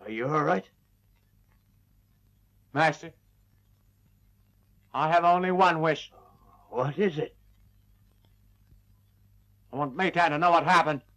Are you all right? Master, I have only one wish. What is it? I want Maytan to know what happened.